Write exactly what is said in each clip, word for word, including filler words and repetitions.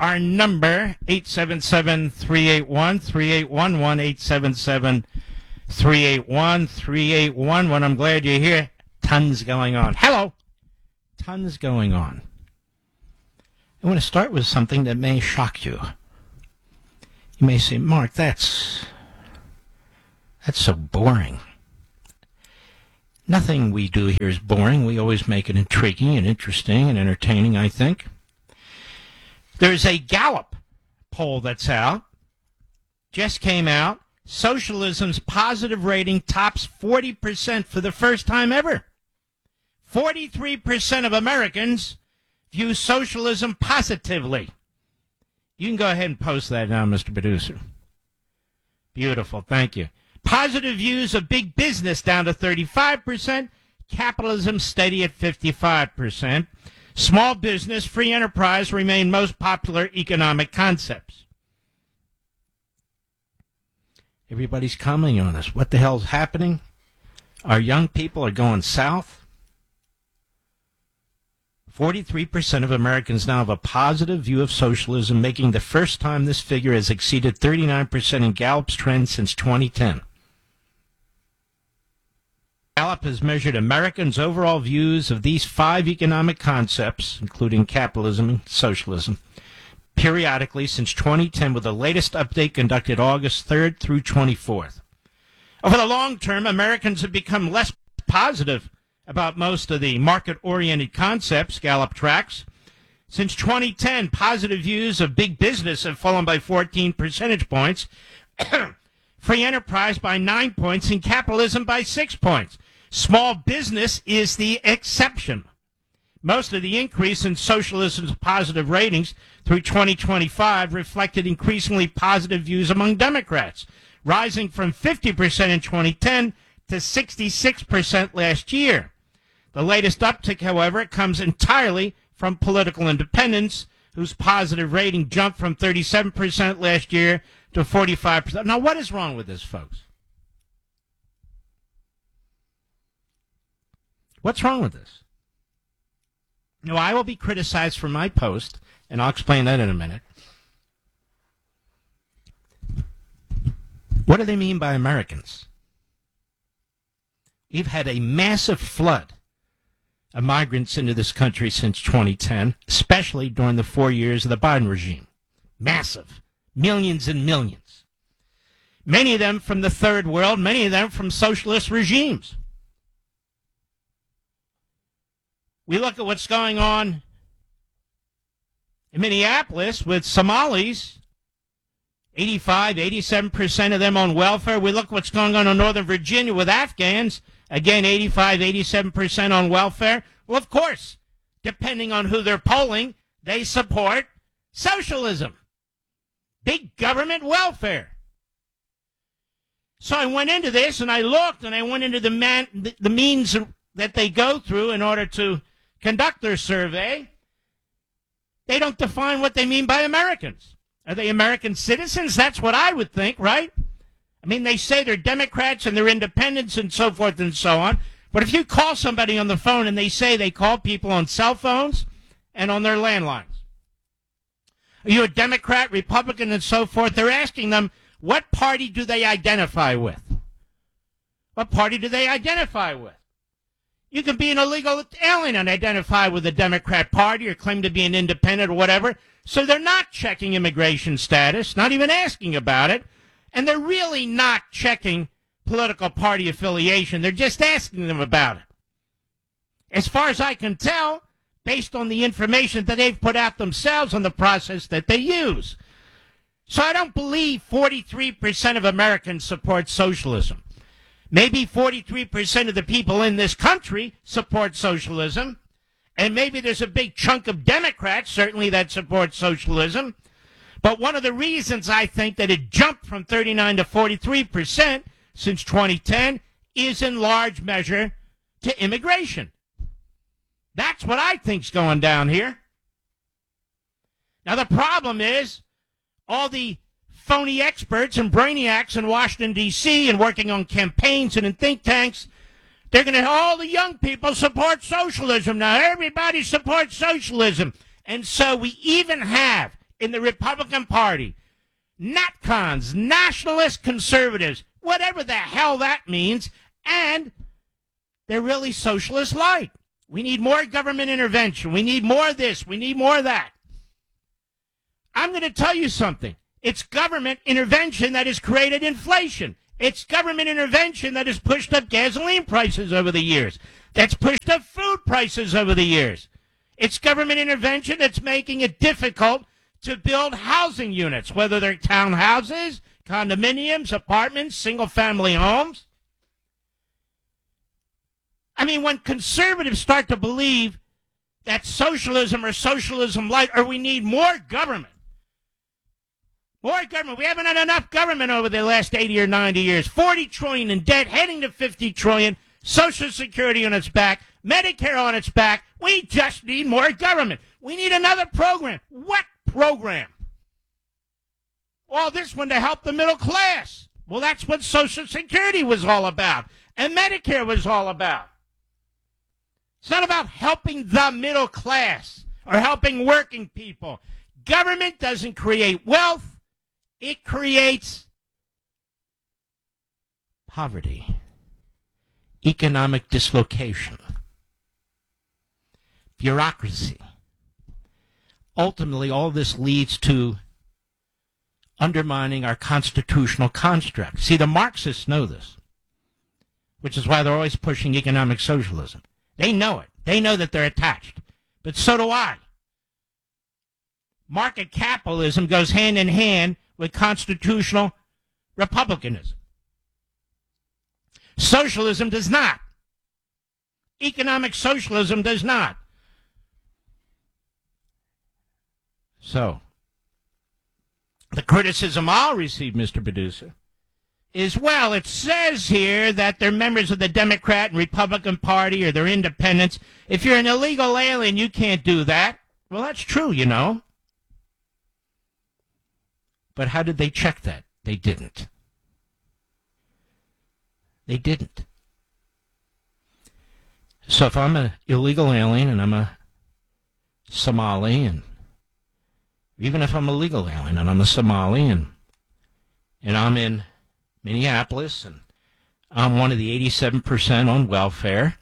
our number, eight seven seven, three eight one, three eight one one, eight seven seven, three eight one, three eight one one. I'm glad you're here. Tons going on. Hello. Tons going on. I want to start with something that may shock you. You may say, Mark, that's, that's so boring. Nothing we do here is boring. We always make it intriguing and interesting and entertaining, I think. There's a Gallup poll that's out. Just came out. Socialism's positive rating tops forty percent for the first time ever. forty-three percent of Americans view socialism positively. You can go ahead and post that now, Mister Producer. Beautiful. Thank you. Positive views of big business down to thirty-five percent. Capitalism steady at fifty-five percent. Small business, free enterprise remain most popular economic concepts. Everybody's commenting on us. What the hell's happening? Our young people are going south. forty-three percent of Americans now have a positive view of socialism, making the first time this figure has exceeded thirty-nine percent in Gallup's trend since twenty ten. Gallup has measured Americans' overall views of these five economic concepts, including capitalism and socialism, periodically since twenty ten, with the latest update conducted August third through twenty-fourth. Over the long term, Americans have become less positive about most of the market-oriented concepts Gallup tracks. Since twenty ten, positive views of big business have fallen by fourteen percentage points, free enterprise by nine points, and capitalism by six points. Small business is the exception. Most of the increase in socialism's positive ratings through twenty twenty-five reflected increasingly positive views among Democrats, rising from fifty percent in twenty ten to sixty-six percent last year. The latest uptick, however, comes entirely from political independents, whose positive rating jumped from thirty-seven percent last year to forty-five percent. Now, what is wrong with this, folks? What's wrong with this? Now, I will be criticized for my post, and I'll explain that in a minute. What do they mean by Americans? We've had a massive flood of migrants into this country since twenty ten, especially during the four years of the Biden regime. Massive. Millions and millions. Many of them from the third world, many of them from socialist regimes. We look at what's going on in Minneapolis with Somalis, eighty-five, eighty-seven percent of them on welfare. We look at what's going on in Northern Virginia with Afghans, again, eighty-five, eighty-seven percent on welfare. Well, of course, depending on who they're polling, they support socialism. Big government welfare. So I went into this and I looked and I went into the, man, the, the means that they go through in order to conduct their survey. They don't define what they mean by Americans. Are they American citizens? That's what I would think, right? I mean, they say they're Democrats and they're independents and so forth and so on. But if you call somebody on the phone and they say they call people on cell phones and on their landlines, are you a Democrat, Republican, and so forth? They're asking them, what party do they identify with? What party do they identify with? You can be an illegal alien and identify with the Democrat Party or claim to be an independent or whatever. So they're not checking immigration status, not even asking about it. And they're really not checking political party affiliation. They're just asking them about it. As far as I can tell, based on the information that they've put out themselves on the process that they use. So I don't believe forty-three percent of Americans support socialism. Maybe forty-three percent of the people in this country support socialism, and maybe there's a big chunk of Democrats, certainly, that support socialism. But one of the reasons I think that it jumped from thirty-nine to forty-three percent since twenty ten is in large measure to immigration. That's what I think's going down here. Now, the problem is all the phony experts and brainiacs in Washington, D C and working on campaigns and in think tanks, they're going to, all the young people support socialism now. Everybody supports socialism. And so we even have in the Republican Party. NatCons, nationalist conservatives, whatever the hell that means, and they're really socialist light. We need more government intervention. We need more of this. We need more of that. I'm going to tell you something. It's government intervention that has created inflation. It's government intervention that has pushed up gasoline prices over the years. That's pushed up food prices over the years. It's government intervention that's making it difficult to build housing units, whether they're townhouses, condominiums, apartments, single-family homes. I mean, when conservatives start to believe that socialism or socialism light, or we need more government, more government. We haven't had enough government over the last eighty or ninety years. forty trillion in debt, heading to fifty trillion, Social Security on its back, Medicare on its back. We just need more government. We need another program. What program? Well, this one to help the middle class. Well, that's what Social Security was all about, and Medicare was all about. It's not about helping the middle class or helping working people. Government doesn't create wealth. It creates poverty, economic dislocation, bureaucracy. Ultimately, all this leads to undermining our constitutional construct. See, the Marxists know this, which is why they're always pushing economic socialism. They know it. They know that they're attached. But so do I. Market capitalism goes hand in hand with constitutional republicanism. Socialism does not. Economic socialism does not. So, the criticism I'll receive, Mister Producer, is, well, it says here that they're members of the Democrat and Republican Party or they're independents. If you're an illegal alien, you can't do that. Well, that's true, you know. But how did they check that? They didn't. They didn't. So if I'm an illegal alien and I'm a Somali, and even if I'm a legal alien and I'm a Somali, and and I'm in Minneapolis and I'm one of the eighty-seven percent on welfare,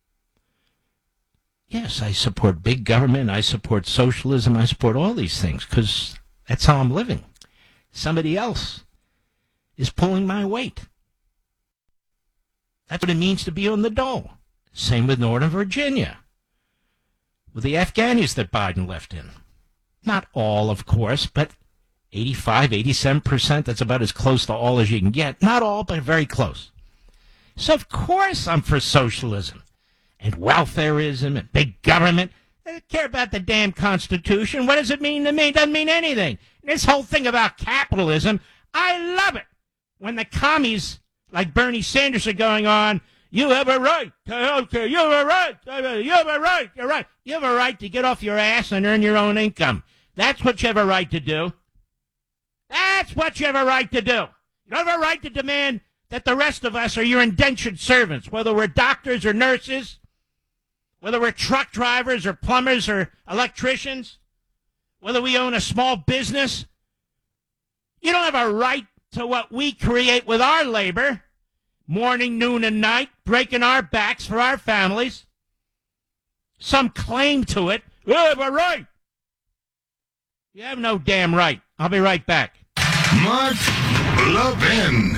yes, I support big government, I support socialism, I support all these things because that's how I'm living. Somebody else is pulling my weight. That's what it means to be on the dole. Same with Northern Virginia, with the Afghanis that Biden left in. Not all, of course, but eighty-five, eighty-seven percent, that's about as close to all as you can get. Not all, but very close. So, of course, I'm for socialism and welfareism and big government. I don't care about the damn Constitution. What does it mean to me? It doesn't mean anything. This whole thing about capitalism, I love it. When the commies like Bernie Sanders are going on, you have a right to health care. You have a right. You have a right. You're right. You have a right to get off your ass and earn your own income. That's what you have a right to do. That's what you have a right to do. You don't have a right to demand that the rest of us are your indentured servants, whether we're doctors or nurses, whether we're truck drivers or plumbers or electricians, whether we own a small business. You don't have a right to what we create with our labor, morning, noon, and night, breaking our backs for our families. Some claim to it. You have a right. You have no damn right. I'll be right back. Mark Levin.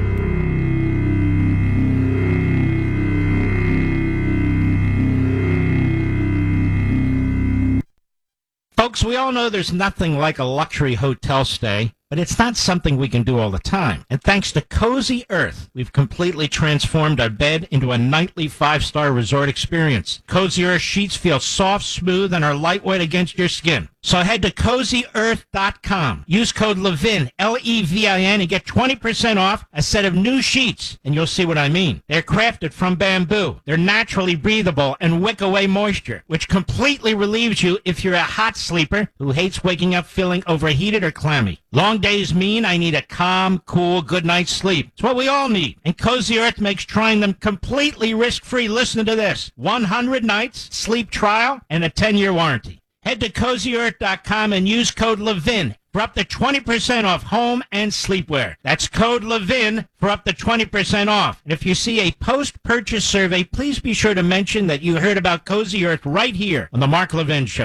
Folks, we all know there's nothing like a luxury hotel stay, but it's not something we can do all the time. And thanks to Cozy Earth, we've completely transformed our bed into a nightly five-star resort experience. Cozy Earth sheets feel soft, smooth, and are lightweight against your skin. So head to cozy earth dot com. Use code LEVIN, L E V I N, and get twenty percent off a set of new sheets, and you'll see what I mean. They're crafted from bamboo. They're naturally breathable and wick away moisture, which completely relieves you if you're a hot sleeper who hates waking up feeling overheated or clammy. Long days mean I need a calm, cool, good night's sleep. It's what we all need. And Cozy Earth makes trying them completely risk-free. Listen to this. one hundred nights, sleep trial, and a ten-year warranty. Head to cozy earth dot com and use code LEVIN for up to twenty percent off home and sleepwear. That's code LEVIN for up to twenty percent off. And if you see a post-purchase survey, please be sure to mention that you heard about Cozy Earth right here on the Mark Levin Show.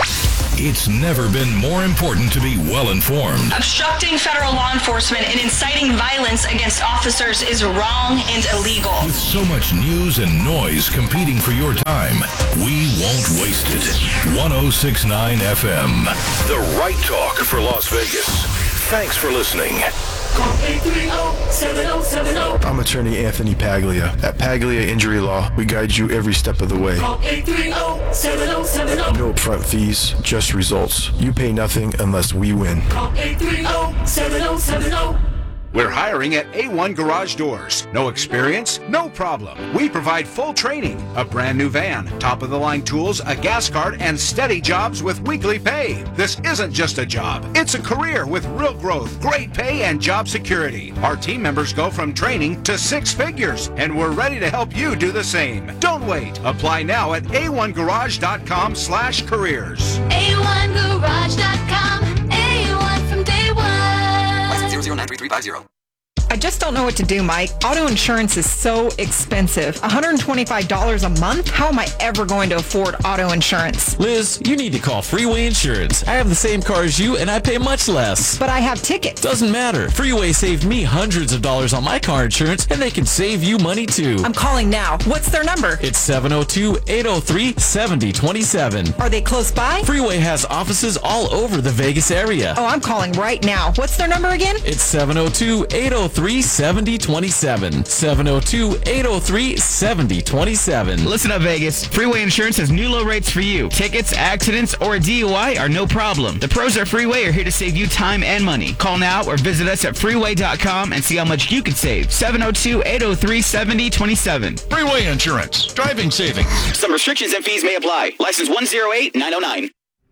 It's never been more important to be well-informed. Obstructing federal law enforcement and inciting violence against officers is wrong and illegal. With so much news and noise competing for your time, we won't waste it. one oh six point nine F M, the right talk for Las Vegas. Thanks for listening. Call eight three zero, seven zero seven zero. I'm attorney Anthony Paglia. At Paglia Injury Law, we guide you every step of the way. Call eight three zero, seven zero seven zero. No upfront fees, just results. You pay nothing unless we win. Call eight three zero, seven zero seven zero. We're hiring at A one Garage Doors. No experience? No problem. We provide full training, a brand new van, top-of-the-line tools, a gas card, and steady jobs with weekly pay. This isn't just a job. It's a career with real growth, great pay, and job security. Our team members go from training to six figures, and we're ready to help you do the same. Don't wait. Apply now at A one garage dot com slash careers. A one garage dot com. A one from day one. zero zero nine three three five zero. I just don't know what to do, Mike. Auto insurance is so expensive. one hundred twenty-five dollars a month? How am I ever going to afford auto insurance? Liz, you need to call Freeway Insurance. I have the same car as you, and I pay much less. But I have tickets. Doesn't matter. Freeway saved me hundreds of dollars on my car insurance, and they can save you money, too. I'm calling now. What's their number? It's seven oh two, eight oh three, seven oh two seven. Are they close by? Freeway has offices all over the Vegas area. Oh, I'm calling right now. What's their number again? It's seven oh two, eight oh three, seven oh two seven. seven oh two, eight oh three, seven oh two seven. Listen up, Vegas. Freeway Insurance has new low rates for you. Tickets, accidents, or a D U I are no problem. The pros at Freeway are here to save you time and money. Call now or visit us at freeway dot com and see how much you could save. seven oh two, eight oh three, seven oh two seven. Freeway Insurance. Driving savings. Some restrictions and fees may apply. License one oh eight nine oh nine.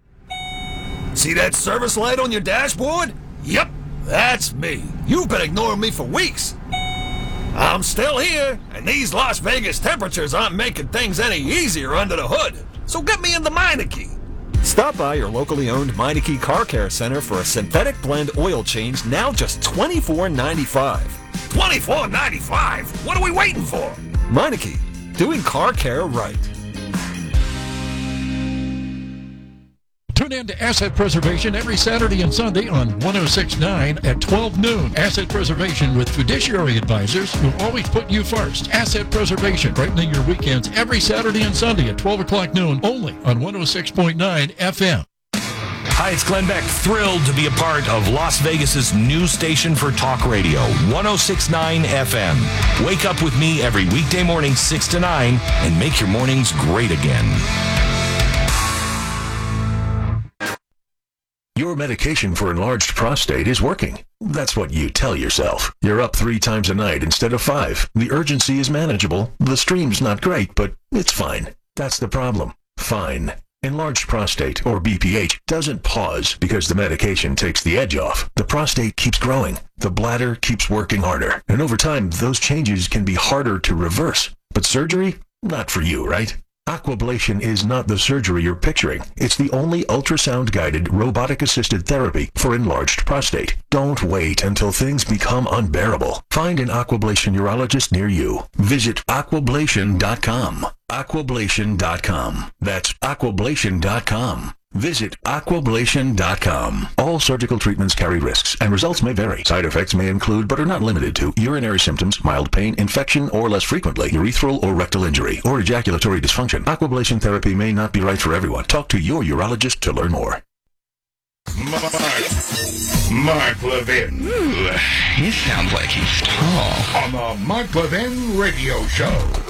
See that service light on your dashboard? Yep, that's me. You've been ignoring me for weeks. I'm still here, and these Las Vegas temperatures aren't making things any easier under the hood. So get me in the Meineke. Stop by your locally owned Meineke Car Care Center for a synthetic blend oil change, now just twenty-four ninety-five. twenty-four ninety-five? What are we waiting for? Meineke, doing car care right. Tune in to Asset Preservation every Saturday and Sunday on one oh six point nine at twelve noon. Asset Preservation with fiduciary advisors who always put you first. Asset Preservation, brightening your weekends every Saturday and Sunday at twelve o'clock noon, only on one oh six point nine F M. Hi, it's Glenn Beck, thrilled to be a part of Las Vegas's new station for talk radio, one oh six point nine F M. Wake up with me every weekday morning, six to nine, and make your mornings great again. Your medication for enlarged prostate is working. That's what you tell yourself. You're up three times a night instead of five. The urgency is manageable. The stream's not great, but it's fine. That's the problem. Fine. Enlarged prostate, or B P H, doesn't pause because the medication takes the edge off. The prostate keeps growing. The bladder keeps working harder. And over time, those changes can be harder to reverse. But surgery? Not for you, right? Aquablation is not the surgery you're picturing. It's the only ultrasound-guided, robotic-assisted therapy for enlarged prostate. Don't wait until things become unbearable. Find an Aquablation urologist near you. Visit aquablation dot com. aquablation dot com. That's aquablation dot com. Visit aquablation dot com. All surgical treatments carry risks, and results may vary. Side effects may include, but are not limited to, urinary symptoms, mild pain, infection, or less frequently, urethral or rectal injury, or ejaculatory dysfunction. Aquablation therapy may not be right for everyone. Talk to your urologist to learn more. Mark, Mark Levin. Ooh, he sounds like he's tall. On the Mark Levin Radio Show.